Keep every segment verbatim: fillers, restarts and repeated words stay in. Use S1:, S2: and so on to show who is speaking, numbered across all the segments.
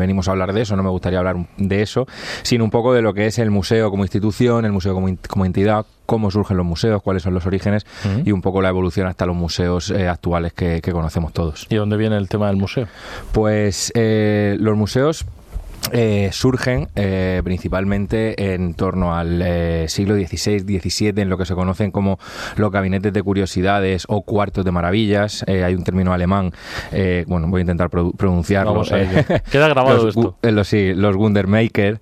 S1: venimos a hablar de eso, no me gustaría hablar de eso, sino un poco de lo que es el museo como institución, el museo como, como entidad, cómo surgen los museos, cuáles son los orígenes uh-huh. y un poco la evolución hasta los museos eh, actuales que, que conocemos todos.
S2: ¿Y dónde viene el tema del museo?
S1: Pues eh, los museos Eh, surgen eh, principalmente en torno al eh, siglo dieciséis diecisiete, en lo que se conocen como los gabinetes de curiosidades o cuartos de maravillas. Eh, hay un término alemán, eh, bueno, voy a intentar pro- pronunciarlo.
S2: Vamos a ello.
S1: Eh,
S2: Queda grabado
S1: los,
S2: esto.
S1: Eh, los, sí, los Wundermaker,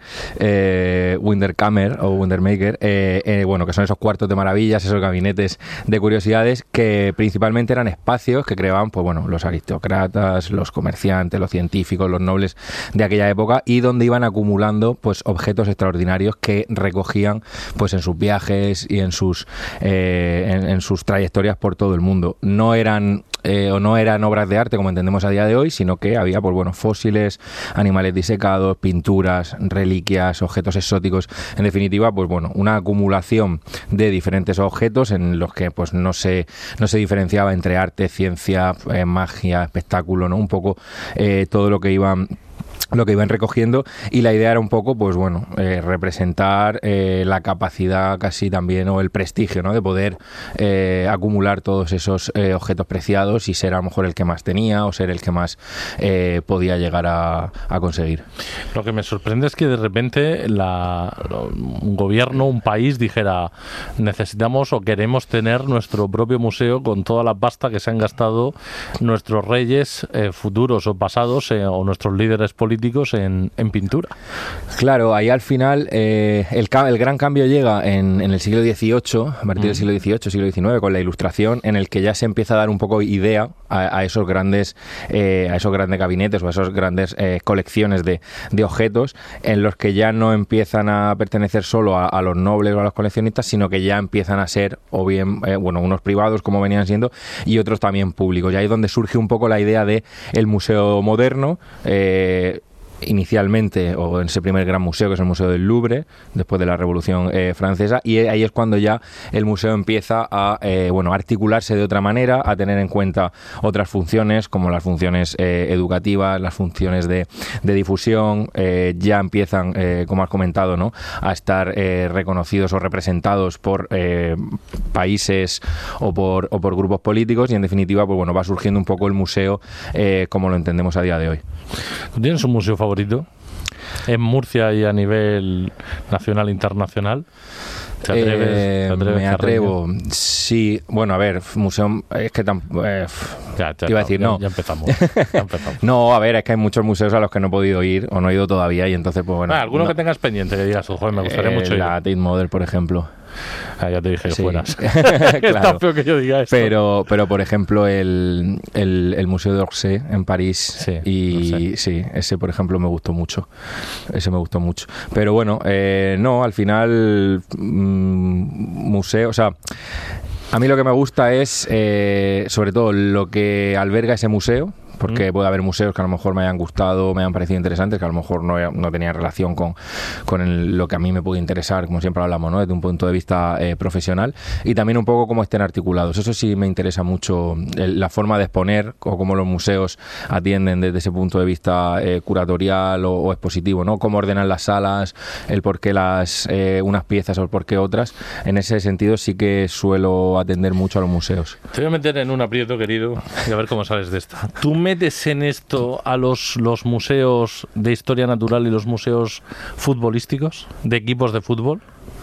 S1: eh, Wunderkammer o Wundermaker, eh, eh, bueno, que son esos cuartos de maravillas, esos gabinetes de curiosidades que principalmente eran espacios que creaban, pues bueno, los aristócratas, los comerciantes, los científicos, los nobles de aquella época, y donde iban acumulando pues objetos extraordinarios que recogían pues en sus viajes y en sus eh, en, en sus trayectorias por todo el mundo. No eran eh, o no eran obras de arte como entendemos a día de hoy, sino que había pues bueno fósiles, animales disecados, pinturas, reliquias, objetos exóticos, en definitiva pues bueno una acumulación de diferentes objetos en los que pues no se no se diferenciaba entre arte, ciencia, eh, magia, espectáculo, ¿no? Un poco eh, todo lo que iban lo que iban recogiendo, y la idea era un poco, pues bueno, eh, representar eh, la capacidad casi también, o el prestigio, ¿no? De poder eh, acumular todos esos eh, objetos preciados y ser a lo mejor el que más tenía o ser el que más eh, podía llegar a, a conseguir.
S2: Lo que me sorprende es que de repente la, un gobierno, un país dijera, necesitamos o queremos tener nuestro propio museo con toda la pasta que se han gastado nuestros reyes eh, futuros o pasados eh, o nuestros líderes políticos En, en pintura.
S1: Claro, ahí al final eh, el, el gran cambio llega en, en el siglo dieciocho, a partir mm. del siglo dieciocho, siglo diecinueve, con la Ilustración, en el que ya se empieza a dar un poco idea a, a esos grandes eh, a esos grandes gabinetes o a esas grandes eh, colecciones de, de objetos, en los que ya no empiezan a pertenecer solo a, a los nobles o a los coleccionistas, sino que ya empiezan a ser o bien eh, bueno unos privados como venían siendo y otros también públicos. Y ahí es donde surge un poco la idea de el museo moderno, eh, inicialmente, o en ese primer gran museo que es el Museo del Louvre, después de la Revolución eh, Francesa, y ahí es cuando ya el museo empieza a eh, bueno, articularse de otra manera, a tener en cuenta otras funciones, como las funciones eh, educativas, las funciones de, de difusión, eh, ya empiezan, eh, como has comentado, ¿no? a estar eh, reconocidos o representados por eh, países o por, o por grupos políticos, y en definitiva pues bueno, va surgiendo un poco el museo eh, como lo entendemos a día de hoy.
S2: ¿Tú tienes un museo favorito en Murcia y a nivel nacional e internacional? ¿Te atreves?
S1: Eh,
S2: ¿te atreves
S1: me atrevo, sí. Bueno, a ver, museo, es que tan, eh,
S2: ya, ya,
S1: te iba a decir,
S2: ya,
S1: no.
S2: Ya empezamos, ya empezamos.
S1: No, a ver, es que hay muchos museos a los que no he podido ir o no he ido todavía, y entonces, pues bueno.
S2: Ah, ¿alguno
S1: no.
S2: que tengas pendiente que digas, joder, me gustaría
S1: eh,
S2: mucho ir?
S1: La Tate Model, por ejemplo.
S2: Ah, ya te dije que
S1: sí.
S2: fueras.
S1: Claro.
S2: Está feo que yo diga esto.
S1: Pero, pero por ejemplo, el, el, el Museo d'Orsay en París,
S2: sí,
S1: y sí, ese por ejemplo me gustó mucho. Ese me gustó mucho. Pero bueno, eh, no, al final, mmm, museo, o sea, a mí lo que me gusta es, eh, sobre todo, lo que alberga ese museo. Porque puede haber museos que a lo mejor me hayan gustado, me hayan parecido interesantes, que a lo mejor no, no tenían relación con, con el, lo que a mí me puede interesar, como siempre hablamos, ¿no? Desde un punto de vista eh, profesional, y también un poco cómo estén articulados. Eso sí me interesa mucho, el, la forma de exponer o cómo los museos atienden desde ese punto de vista eh, curatorial o, o expositivo, ¿no? Cómo ordenan las salas, el por qué las eh, unas piezas o el por qué otras. En ese sentido sí que suelo atender mucho a los museos.
S2: Te voy a meter en un aprieto, querido, y a ver cómo sales de esta. ¿Tú metes en esto a los, los museos de historia natural y los museos futbolísticos, de equipos de fútbol?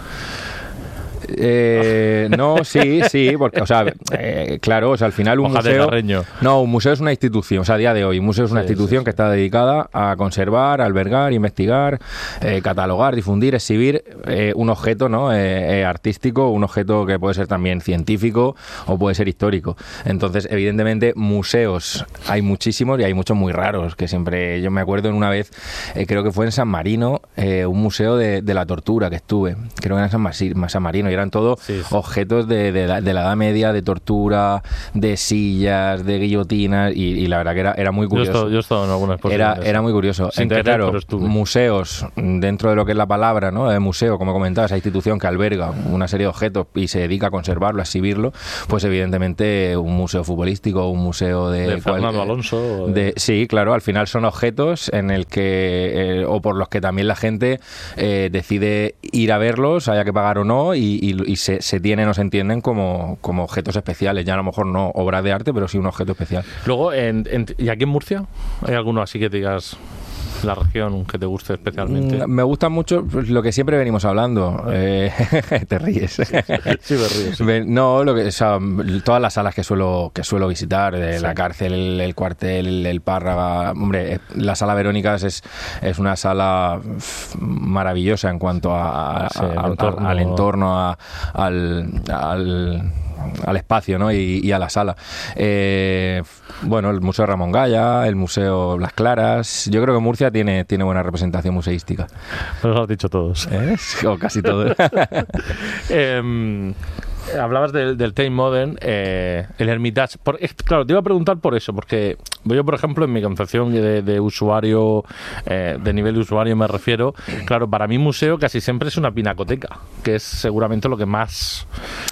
S1: Eh, no, sí, sí, porque, o sea, eh, claro, o sea, al final un
S2: Hoja
S1: museo...
S2: de Carreño.
S1: No, un museo es una institución, o sea, a día de hoy, un museo es una sí, institución sí, sí. que está dedicada a conservar, albergar, investigar, eh, catalogar, difundir, exhibir eh, un objeto, ¿no? Eh, eh, artístico, un objeto que puede ser también científico o puede ser histórico. Entonces, evidentemente, museos hay muchísimos y hay muchos muy raros, que siempre, yo me acuerdo en una vez, eh, creo que fue en San Marino, eh, un museo de, de la tortura que estuve, creo que era en San, San Marino, y eran todo
S2: sí, sí.
S1: objetos de, de, la, de la Edad Media, de tortura, de sillas, de guillotinas, y, y la verdad que era, era muy curioso.
S2: Yo he estado, yo he estado en algunas
S1: Era, era muy curioso.
S2: Sin
S1: Entonces,
S2: querer,
S1: claro, museos, dentro de lo que es la palabra, ¿no? El museo, como comentaba, esa institución que alberga una serie de objetos y se dedica a conservarlo, a exhibirlo, pues evidentemente un museo futbolístico, un museo de...
S2: De Fernando
S1: cual,
S2: Alonso.
S1: De, de, sí, claro, al final son objetos en el que, eh, o por los que también la gente eh, decide ir a verlos, haya que pagar o no, y, y, y se, se tienen o se entienden como, como objetos especiales. Ya a lo mejor no obras de arte, pero sí un objeto especial.
S2: Luego, en, en, ¿y aquí en Murcia? ¿Hay alguno así que te digas la región que te guste especialmente?
S1: Me gusta mucho lo que siempre venimos hablando. Eh, te ríes.
S2: Sí, sí, me río. Sí.
S1: No, lo que, o sea, todas las salas que suelo que suelo visitar, de sí. la cárcel, el, el cuartel, el, el Párraga. Hombre, la sala Verónicas es, es una sala maravillosa en cuanto a, a, sí, a, entorno. al entorno, a, al, al al espacio, ¿no? y, y a la sala. Eh, bueno, el Museo Ramón Gaya, el Museo Las Claras. Yo creo que Murcia tiene, tiene buena representación museística.
S2: Pues lo has dicho todos.
S1: ¿Eh? O casi todos.
S2: eh, hablabas del, del Tate Modern, eh, el Hermitage. Por, claro, te iba a preguntar por eso, porque yo, por ejemplo, en mi concepción de, de usuario, eh, de nivel de usuario me refiero, claro, para mí museo casi siempre es una pinacoteca, que es seguramente lo que más...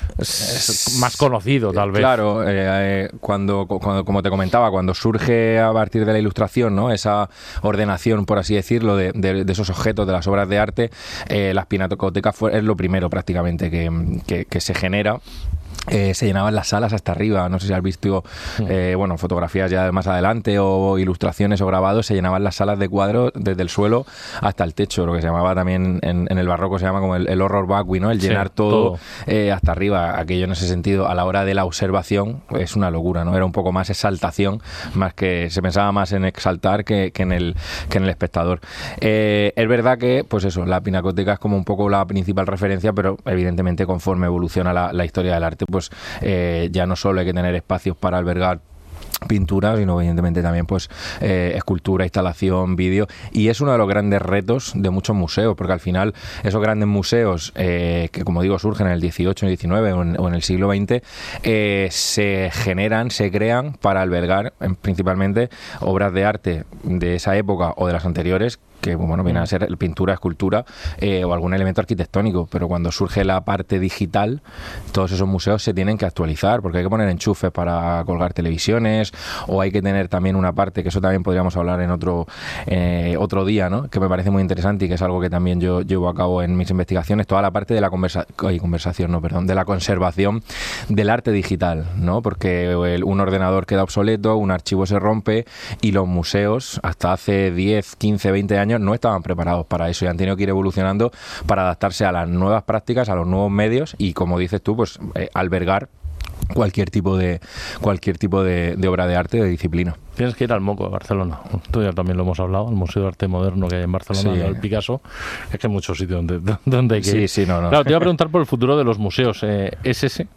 S2: Es más conocido, tal vez.
S1: Claro, eh, cuando, cuando, como te comentaba, cuando surge a partir de la Ilustración, ¿no? Esa ordenación, por así decirlo, de, de, de esos objetos, de las obras de arte, eh, las pinacotecas fue, es lo primero prácticamente que, que, que se genera. Eh, se llenaban las salas hasta arriba, no sé si has visto eh, bueno, fotografías ya más adelante o ilustraciones o grabados, se llenaban las salas de cuadros desde el suelo hasta el techo, lo que se llamaba también en, en el barroco se llama como el, el horror vacui, ¿no? El llenar sí, todo, todo. Eh, hasta arriba. Aquello en ese sentido a la hora de la observación es una locura, ¿no? Era un poco más exaltación, más que se pensaba más en exaltar que, que, en, el, que en el espectador. Eh, es verdad que, pues eso, la pinacoteca es como un poco la principal referencia, pero evidentemente conforme evoluciona la, la historia del arte, pues eh, ya no solo hay que tener espacios para albergar pintura, sino evidentemente también pues eh, escultura, instalación, vídeo, y es uno de los grandes retos de muchos museos, porque al final esos grandes museos eh, que como digo surgen en el dieciocho, en el diecinueve o en, o en el siglo veinte eh, se generan, se crean para albergar eh, principalmente obras de arte de esa época o de las anteriores, que bueno, viene a ser pintura, escultura eh, o algún elemento arquitectónico, pero cuando surge la parte digital, todos esos museos se tienen que actualizar, porque hay que poner enchufes para colgar televisiones, o hay que tener también una parte, que eso también podríamos hablar en otro eh, otro día, ¿no? Que me parece muy interesante y que es algo que también yo llevo a cabo en mis investigaciones, toda la parte de la conversa ay, conversación, no, perdón, de la conservación del arte digital, ¿no? Porque el, un ordenador queda obsoleto, un archivo se rompe y los museos hasta hace diez, quince, veinte años no estaban preparados para eso y han tenido que ir evolucionando para adaptarse a las nuevas prácticas, a los nuevos medios y, como dices tú, pues eh, albergar cualquier tipo de cualquier tipo de, de obra de arte, de disciplina.
S2: Tienes que ir al MOCO, a Barcelona. Tú ya también lo hemos hablado, el Museo de Arte Moderno que hay en Barcelona, sí. El Picasso. Es que hay muchos sitios donde, donde hay que ir.
S1: Sí, sí, no, no.
S2: Claro, te iba a preguntar por el futuro de los museos. Eh, ¿Es ese?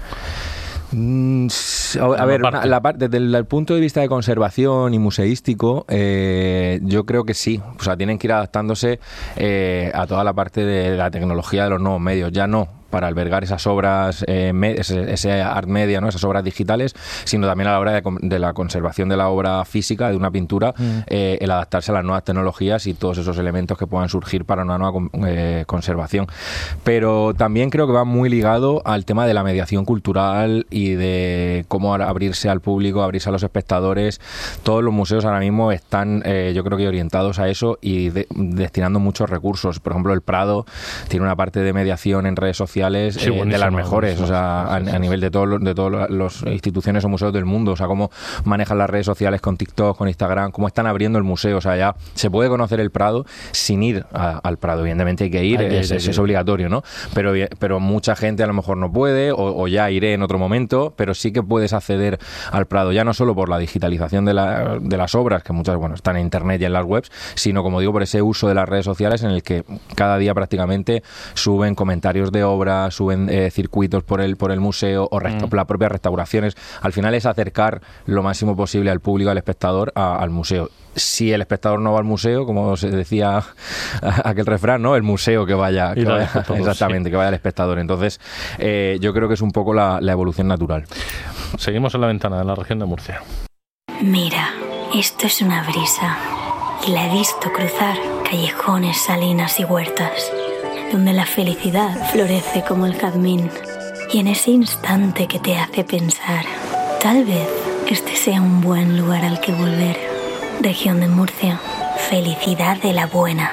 S1: Mm, a ver, la parte. La parte, desde el punto de vista de conservación y museístico, eh, yo creo que sí. O sea, tienen que ir adaptándose eh, a toda la parte de la tecnología de los nuevos medios. Ya no para albergar esas obras, eh, me, ese, ese art media, ¿no? Esas obras digitales, sino también a la hora de, de la conservación de la obra física, de una pintura, mm. eh, el adaptarse a las nuevas tecnologías y todos esos elementos que puedan surgir para una nueva eh, conservación. Pero también creo que va muy ligado al tema de la mediación cultural y de cómo abrirse al público, abrirse a los espectadores. Todos los museos ahora mismo están, eh, yo creo que orientados a eso y de, destinando muchos recursos. Por ejemplo, el Prado tiene una parte de mediación en redes sociales Sí, eh, de las mejores, o sea, a, a nivel de todos de todas las instituciones o museos del mundo, o sea, cómo manejan las redes sociales con TikTok, con Instagram, cómo están abriendo el museo, o sea, ya se puede conocer el Prado sin ir a, al Prado, evidentemente hay que ir, hay que es, es, es obligatorio, ¿no? Pero, pero mucha gente a lo mejor no puede, o, o ya iré en otro momento, pero sí que puedes acceder al Prado, ya no solo por la digitalización de, la, de las obras, que muchas, bueno, están en internet y en las webs, sino, como digo, por ese uso de las redes sociales en el que cada día prácticamente suben comentarios de obras, obra, suben eh, circuitos por el, por el museo o resta- mm. las propias restauraciones. Al final es acercar lo máximo posible al público, al espectador, a, al museo. Si el espectador no va al museo, como se decía aquel refrán, ¿no? El museo que vaya, que vaya todos, exactamente, sí. que vaya el espectador. Entonces, eh, yo creo que es un poco la, la evolución natural.
S2: Seguimos en la ventana de la región de Murcia.
S3: Mira, esto es una brisa. Y la he visto cruzar callejones, salinas y huertas, donde la felicidad florece como el jazmín. Y en ese instante que te hace pensar, tal vez este sea un buen lugar al que volver. Región de Murcia, felicidad de la buena.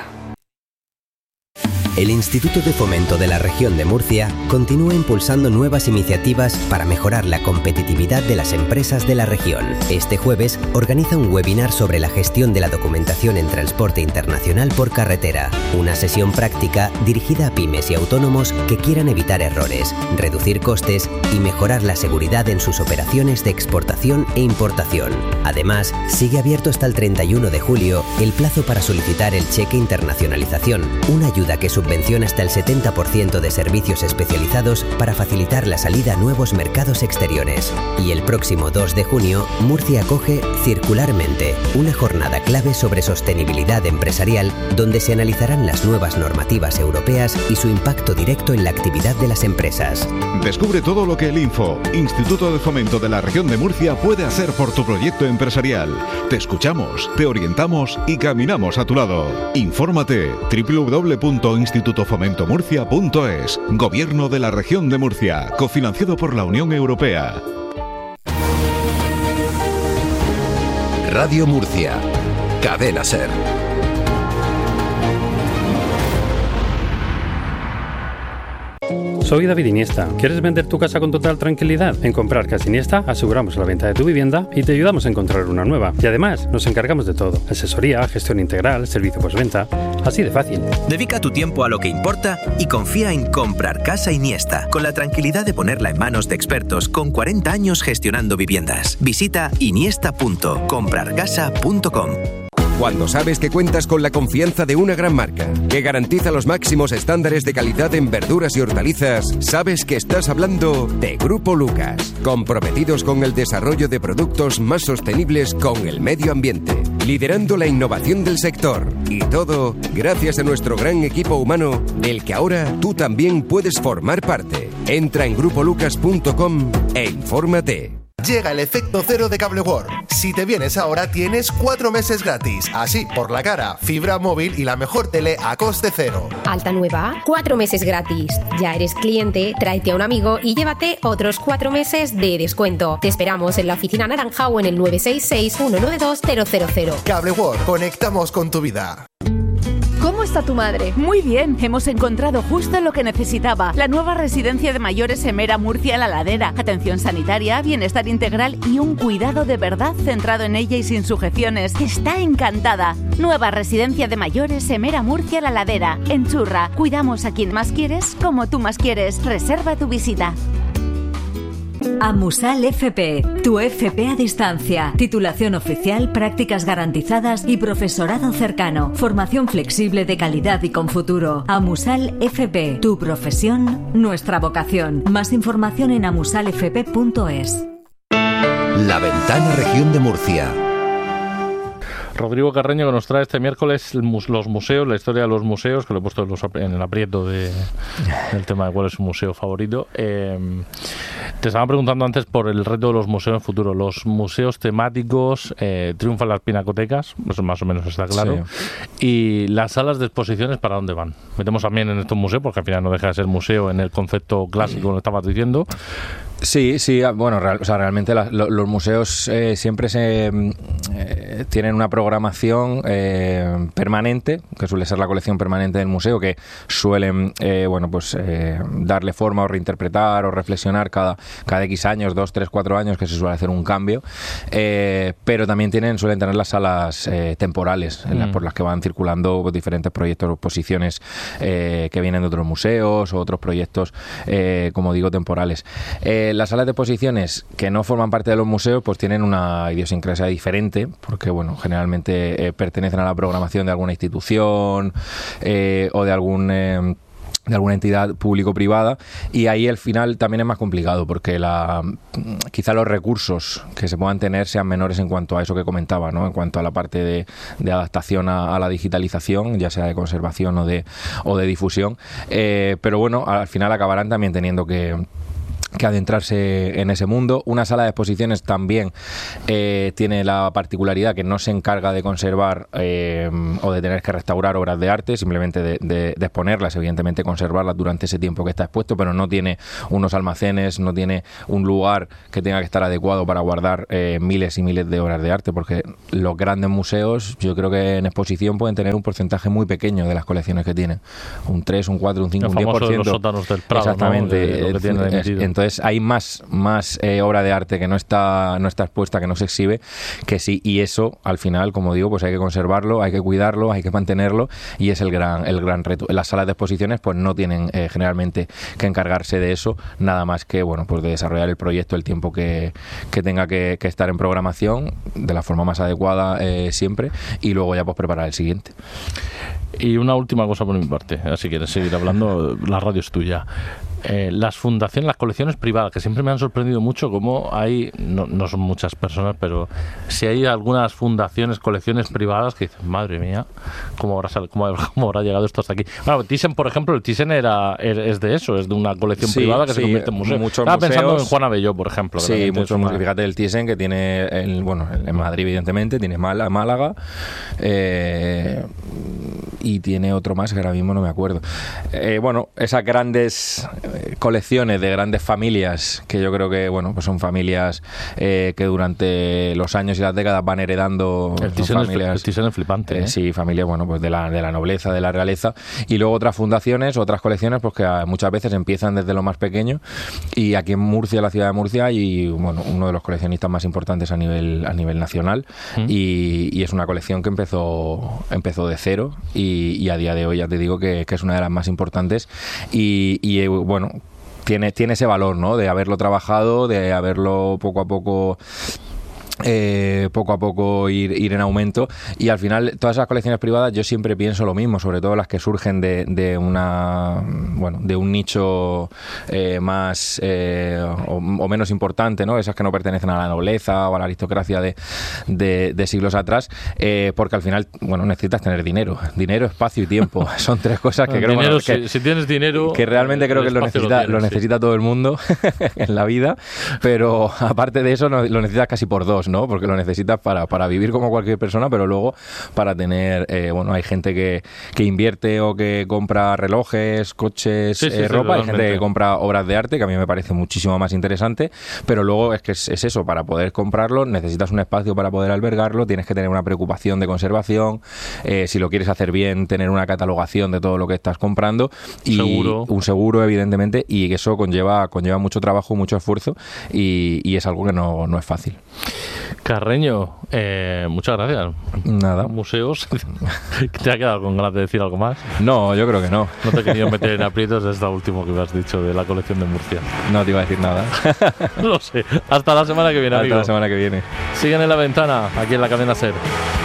S4: El Instituto de Fomento de la Región de Murcia continúa impulsando nuevas iniciativas para mejorar la competitividad de las empresas de la región. Este jueves organiza un webinar sobre la gestión de la documentación en transporte internacional por carretera, una sesión práctica dirigida a pymes y autónomos que quieran evitar errores, reducir costes y mejorar la seguridad en sus operaciones de exportación e importación. Además, sigue abierto hasta el treinta y uno de julio el plazo para solicitar el cheque internacionalización, una ayuda que subvenciona hasta el setenta por ciento de servicios especializados para facilitar la salida a nuevos mercados exteriores. Y el próximo dos de junio, Murcia acoge Circularmente, una jornada clave sobre sostenibilidad empresarial donde se analizarán las nuevas normativas europeas y su impacto directo en la actividad de las empresas.
S5: Descubre todo lo que el Info, Instituto de Fomento de la Región de Murcia, puede hacer por tu proyecto empresarial. Te escuchamos, te orientamos y caminamos a tu lado. Infórmate doble u doble u doble u punto instituto fomento murcia punto es. Gobierno de la Región de Murcia, cofinanciado por la Unión Europea.
S6: Radio Murcia, Cadena SER.
S7: Soy David Iniesta. ¿Quieres vender tu casa con total tranquilidad? En Comprar Casa Iniesta aseguramos la venta de tu vivienda y te ayudamos a encontrar una nueva. Y además nos encargamos de todo: asesoría, gestión integral, servicio postventa. Así de fácil.
S8: Dedica tu tiempo a lo que importa y confía en Comprar Casa Iniesta, con la tranquilidad de ponerla en manos de expertos con cuarenta años gestionando viviendas. Visita iniesta punto comprar casa punto com.
S6: Cuando sabes que cuentas con la confianza de una gran marca, que garantiza los máximos estándares de calidad en verduras y hortalizas, sabes que estás hablando de Grupo Lucas, comprometidos con el desarrollo de productos más sostenibles con el medio ambiente, liderando la innovación del sector. Y todo gracias a nuestro gran equipo humano, del que ahora tú también puedes formar parte. Entra en grupo lucas punto com e infórmate.
S9: Llega el efecto cero de Cable World. Si te vienes ahora tienes cuatro meses gratis. Así, por la cara, fibra móvil y la mejor tele a coste cero.
S10: Alta nueva, cuatro meses gratis. Ya eres cliente, tráete a un amigo y llévate otros cuatro meses de descuento. Te esperamos en la oficina naranja o en el nueve seis seis, uno nueve dos, cero cero cero.
S9: Cable World, conectamos con tu vida.
S11: ¿Cómo está tu madre? Muy bien, hemos encontrado justo lo que necesitaba. La nueva residencia de mayores Emera Murcia La Ladera. Atención sanitaria, bienestar integral y un cuidado de verdad centrado en ella y sin sujeciones. Está encantada. Nueva residencia de mayores Emera Murcia La Ladera. En Churra, cuidamos a quien más quieres como tú más quieres. Reserva tu visita.
S12: Amusal F P, tu F P a distancia. Titulación oficial, prácticas garantizadas y profesorado cercano. Formación flexible de calidad y con futuro. Amusal F P, tu profesión, nuestra vocación. Más información en amusal f p punto es.
S6: La Ventana Región de Murcia.
S2: Rodrigo Carreño, que nos trae este miércoles los museos, la historia de los museos, que lo he puesto en el aprieto de, del tema de cuál es su museo favorito. Eh, te estaba preguntando antes por el reto de los museos en futuro. Los museos temáticos, eh, triunfan las pinacotecas, eso más o menos está claro. Sí. Y las salas de exposiciones, ¿para dónde van? Metemos también en estos museos, porque al final no deja de ser museo en el concepto clásico, lo estabas diciendo.
S1: Sí, sí, bueno, real, o sea, realmente la, lo, los museos eh, siempre se eh, tienen una programación eh, permanente, que suele ser la colección permanente del museo, que suelen, eh, bueno, pues eh, darle forma o reinterpretar o reflexionar cada, cada X años, dos, tres, cuatro años, que se suele hacer un cambio, eh, pero también tienen, suelen tener las salas eh, temporales, en las, mm. por las que van circulando pues, diferentes proyectos o exposiciones eh, que vienen de otros museos o otros proyectos, eh, como digo, temporales. Eh, Las salas de exposiciones que no forman parte de los museos pues tienen una idiosincrasia diferente porque bueno generalmente eh, pertenecen a la programación de alguna institución eh, o de algún eh, de alguna entidad público-privada, y ahí al final también es más complicado porque la quizá los recursos que se puedan tener sean menores en cuanto a eso que comentaba, ¿no? En cuanto a la parte de, de adaptación a, a la digitalización, ya sea de conservación o de, o de difusión, eh, pero bueno, al final acabarán también teniendo que que adentrarse en ese mundo. Una sala de exposiciones también eh, tiene la particularidad que no se encarga de conservar eh, o de tener que restaurar obras de arte, simplemente de, de, de exponerlas, evidentemente conservarlas durante ese tiempo que está expuesto, pero no tiene unos almacenes, no tiene un lugar que tenga que estar adecuado para guardar eh, miles y miles de obras de arte, porque los grandes museos, yo creo que en exposición pueden tener un porcentaje muy pequeño de las colecciones que tienen, un tres, un cuatro, un cinco, un diez por ciento.
S2: Los sótanos del Prado,
S1: exactamente,
S2: ¿no? De lo que tiene
S1: es,
S2: emitido.
S1: Entonces hay más, más eh, obra de arte que no está, no está expuesta, que no se exhibe, que sí, y eso al final, como digo, pues hay que conservarlo, hay que cuidarlo, hay que mantenerlo, y es el gran, el gran reto. Las salas de exposiciones pues no tienen eh, generalmente que encargarse de eso, nada más que bueno, pues de desarrollar el proyecto el tiempo que, que tenga que, que estar en programación de la forma más adecuada eh, siempre, y luego ya pues preparar el siguiente.
S2: Y una última cosa por mi parte, si quieres seguir hablando, la radio es tuya. Eh, las fundaciones, las colecciones privadas, que siempre me han sorprendido mucho, como hay, no, no son muchas personas, pero si hay algunas fundaciones, colecciones privadas que dicen, madre mía, ¿cómo habrá, cómo, cómo habrá llegado esto hasta aquí? Bueno, Thyssen, por ejemplo, el Thyssen era, es de eso, es de una colección sí, privada que sí, se convierte en museo. Estaba museos, pensando en Juan Abelló, por ejemplo.
S1: Sí, muchos museos. Fíjate, el Thyssen, que tiene, el, bueno, en Madrid, evidentemente, tiene Málaga, eh, y tiene otro más que ahora mismo no me acuerdo. Eh, bueno, esas grandes colecciones de grandes familias, que yo creo que bueno, pues son familias eh, que durante los años y las décadas van heredando.
S2: El Thyssen es, es flipante, ¿eh?
S1: Eh, sí, familias, bueno, pues de la, de la nobleza, de la realeza, y luego otras fundaciones, otras colecciones, pues que muchas veces empiezan desde lo más pequeño, y aquí en Murcia, la ciudad de Murcia, y bueno, uno de los coleccionistas más importantes a nivel a nivel nacional, ¿Mm? y, y es una colección que empezó empezó de cero, y, y a día de hoy ya te digo que, que es una de las más importantes, y, y bueno, tiene, tiene ese valor, ¿no? De haberlo trabajado, de haberlo poco a poco Eh, poco a poco ir, ir en aumento, y al final todas esas colecciones privadas yo siempre pienso lo mismo, sobre todo las que surgen de, de una bueno de un nicho eh, más eh, o, o menos importante, ¿no? Esas que no pertenecen a la nobleza o a la aristocracia de, de, de siglos atrás, eh, porque al final bueno necesitas tener dinero, dinero, espacio y tiempo, son tres cosas que creo
S2: dinero,
S1: bueno, que,
S2: si, si tienes dinero
S1: que realmente creo que lo necesita, lo, tienes, lo necesita sí. todo el mundo en la vida, pero aparte de eso lo necesitas casi por dos, ¿no? Porque lo necesitas para, para vivir como cualquier persona, pero luego para tener, eh, bueno, hay gente que, que invierte o que compra relojes, coches, sí, sí, eh, ropa, sí, hay gente que compra obras de arte, que a mí me parece muchísimo más interesante, pero luego es que es, es eso, para poder comprarlo necesitas un espacio para poder albergarlo, tienes que tener una preocupación de conservación, eh, si lo quieres hacer bien, tener una catalogación de todo lo que estás comprando, y
S2: seguro.
S1: un seguro, evidentemente, y eso conlleva, conlleva mucho trabajo, mucho esfuerzo, y, y es algo que no, no es fácil.
S2: Carreño, eh, muchas gracias.
S1: Nada.
S2: Museos. ¿Te ha quedado con ganas de decir algo más?
S1: No, yo creo que no.
S2: No te he querido meter en aprietos de esta última que me has dicho de la colección de Murcia.
S1: No te iba a decir nada.
S2: Lo sé. Hasta la semana que viene,
S1: Hasta
S2: amigo.
S1: la semana que viene.
S2: Siguen en la ventana, aquí en la cadena SER.